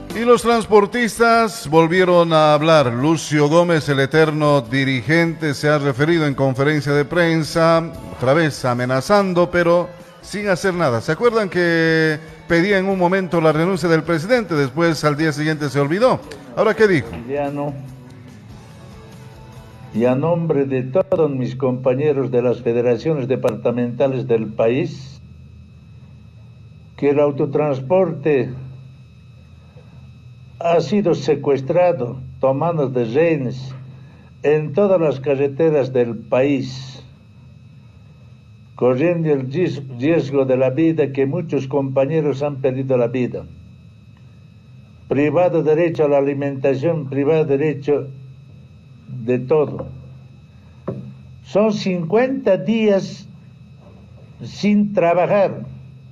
Y los transportistas volvieron a hablar. Lucio Gómez, el eterno dirigente, se ha referido en conferencia de prensa, otra vez amenazando, pero sin hacer nada. ¿Se acuerdan que pedía en un momento la renuncia del presidente? Después, al día siguiente, se olvidó. ¿Ahora qué dijo? Y a nombre de todos mis compañeros de las federaciones departamentales del país, que el autotransporte ha sido secuestrado, tomado de rehenes en todas las carreteras del país, corriendo el riesgo de la vida, que muchos compañeros han perdido la vida, privado derecho a la alimentación, privado derecho de todo. Son 50 días sin trabajar.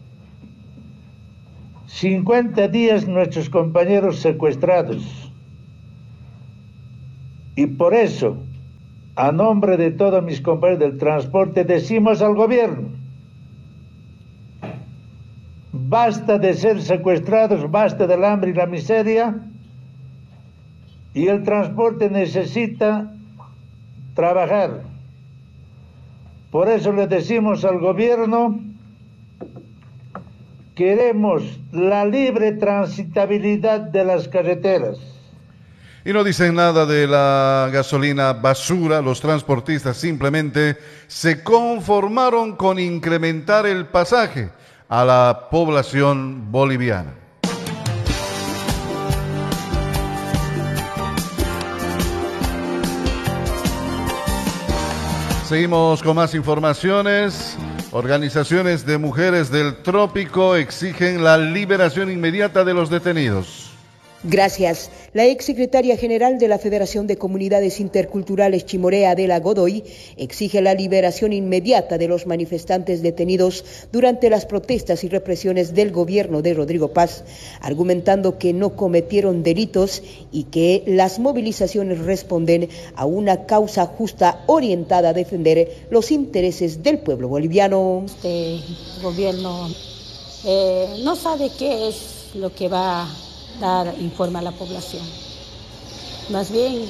50 días nuestros compañeros secuestrados. Y por eso, a nombre de todos mis compañeros del transporte, decimos al gobierno: basta de ser secuestrados, basta del hambre y la miseria, y el transporte necesita trabajar. Por eso le decimos al gobierno: queremos la libre transitabilidad de las carreteras. Y no dicen nada de la gasolina basura. Los transportistas simplemente se conformaron con incrementar el pasaje a la población boliviana. Seguimos con más informaciones. Organizaciones de mujeres del trópico exigen la liberación inmediata de los detenidos. Gracias. La exsecretaria general de la Federación de Comunidades Interculturales Chimorea, Adela Godoy, exige la liberación inmediata de los manifestantes detenidos durante las protestas y represiones del gobierno de Rodrigo Paz, argumentando que no cometieron delitos y que las movilizaciones responden a una causa justa orientada a defender los intereses del pueblo boliviano. Este gobierno no sabe qué es lo que va a dar informe a la población. Más bien,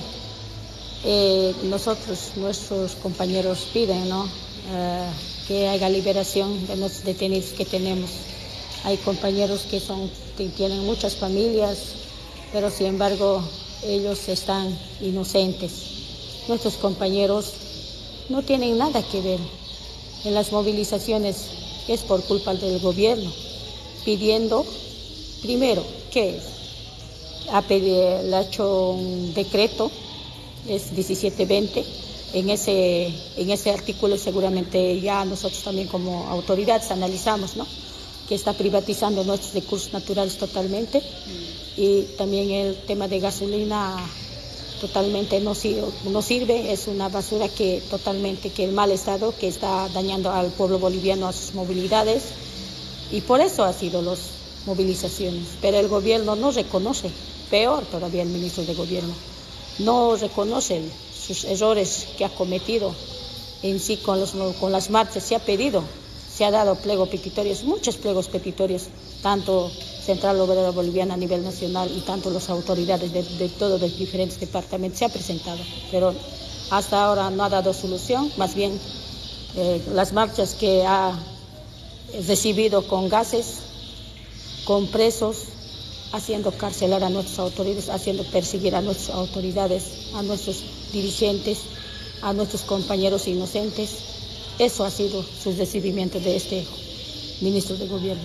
nuestros compañeros piden, ¿no? Que haya liberación de los detenidos que tenemos. Hay compañeros que tienen muchas familias, pero sin embargo ellos están inocentes. Nuestros compañeros no tienen nada que ver en las movilizaciones, que es por culpa del gobierno, pidiendo primero que le ha hecho un decreto, es 1720, en ese artículo seguramente ya nosotros también como autoridades analizamos, ¿no?, que está privatizando nuestros recursos naturales totalmente, y también el tema de gasolina totalmente no sirve, es una basura que en mal estado, que está dañando al pueblo boliviano, a sus movilidades, y por eso ha sido las movilizaciones. Pero el gobierno no reconoce, peor todavía el ministro de gobierno, no reconoce sus errores que ha cometido en sí con las marchas. Se ha dado pliegos petitorios, muchos pliegos petitorios, tanto Central Obrera Boliviana a nivel nacional y tanto las autoridades de todos los diferentes departamentos se ha presentado, pero hasta ahora no ha dado solución. Más bien las marchas que ha recibido con gases, con presos, haciendo carcelar a nuestras autoridades, haciendo perseguir a nuestras autoridades, a nuestros dirigentes, a nuestros compañeros inocentes. Eso ha sido su recibimiento de este ministro de gobierno.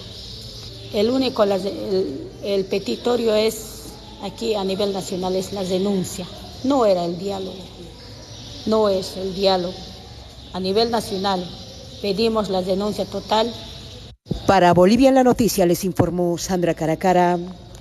El petitorio es, aquí a nivel nacional, es la denuncia, no era el diálogo, no es el diálogo. A nivel nacional pedimos la denuncia total. Para Bolivia en la Noticia les informó Sandra Caracara.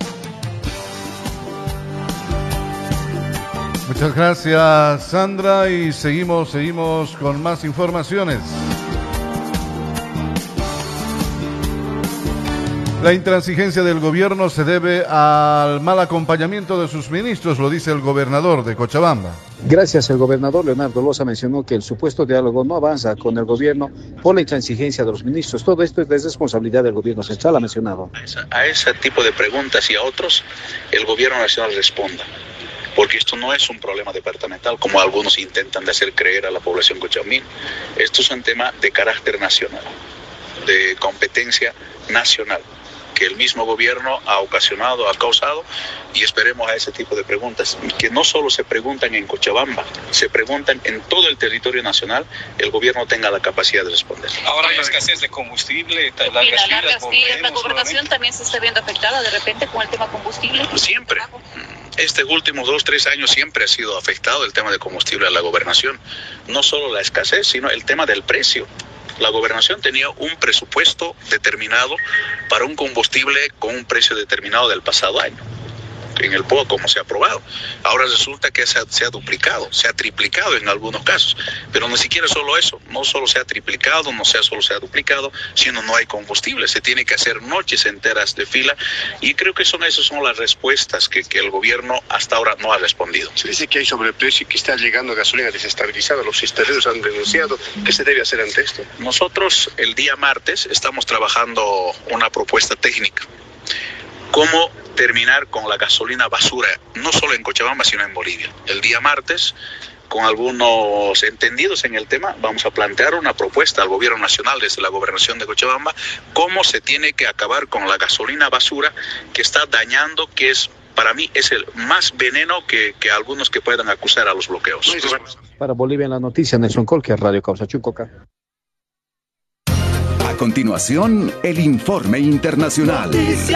Muchas gracias, Sandra, y seguimos con más informaciones. La intransigencia del gobierno se debe al mal acompañamiento de sus ministros, lo dice el gobernador de Cochabamba. Gracias, el gobernador Leonardo Loza mencionó que el supuesto diálogo no avanza con el gobierno por la intransigencia de los ministros. Todo esto es de responsabilidad del gobierno central, ha mencionado. A ese tipo de preguntas y a otros, el gobierno nacional responda. Porque esto no es un problema departamental, como algunos intentan de hacer creer a la población cochabambina. Esto es un tema de carácter nacional, de competencia nacional, que el mismo gobierno ha ocasionado, ha causado, y esperemos a ese tipo de preguntas, que no solo se preguntan en Cochabamba, se preguntan en todo el territorio nacional, el gobierno tenga la capacidad de responder. Ahora hay escasez de combustible, la gobernación también se está viendo afectada de repente con el tema combustible. Siempre. Estos últimos 2-3 años siempre ha sido afectado el tema de combustible a la gobernación. No solo la escasez, sino el tema del precio. La gobernación tenía un presupuesto determinado para un combustible con un precio determinado del pasado año, en el POA, como se ha aprobado. Ahora resulta que se ha duplicado, se ha triplicado en algunos casos, pero ni siquiera solo eso, no solo se ha triplicado, solo se ha duplicado, sino no hay combustible, se tiene que hacer noches enteras de fila, y creo que esas son las respuestas que el gobierno hasta ahora no ha respondido. Se dice que hay sobreprecio y que está llegando gasolina desestabilizada, los cisterneros han denunciado. ¿Qué se debe hacer ante esto? Nosotros el día martes estamos trabajando una propuesta técnica. ¿Cómo terminar con la gasolina basura, no solo en Cochabamba, sino en Bolivia? El día martes, con algunos entendidos en el tema, vamos a plantear una propuesta al gobierno nacional desde la gobernación de Cochabamba, cómo se tiene que acabar con la gasolina basura que está dañando, que es, para mí, es el más veneno que algunos que puedan acusar a los bloqueos. Para Bolivia en la noticia, Nelson Colque, Radio Causa Chucoca. A continuación, el informe internacional.